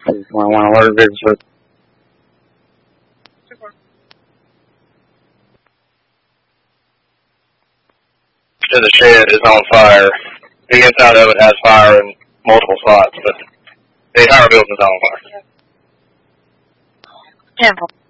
You might want to alert Bigfoot. The shed is on fire. The inside of it has fire in multiple spots, but the entire building is on fire. 10-4.